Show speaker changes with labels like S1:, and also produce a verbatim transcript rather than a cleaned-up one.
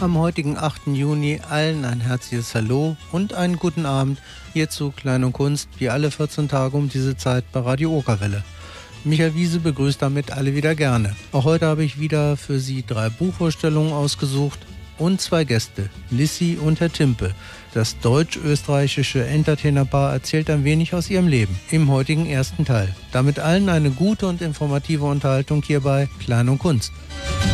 S1: am heutigen achten Juni allen ein herzliches Hallo und einen guten Abend hier zu Klein und Kunst, wie alle vierzehn Tage um diese Zeit bei Radio Okerwelle. Michael Wiese begrüßt damit alle wieder gerne. Auch heute habe ich wieder für Sie drei Buchvorstellungen ausgesucht und zwei Gäste, Lissi und Herr Timpe. Das deutsch-österreichische Entertainerpaar erzählt ein wenig aus ihrem Leben im heutigen ersten Teil. Damit allen eine gute und informative Unterhaltung hier bei Klein und Kunst.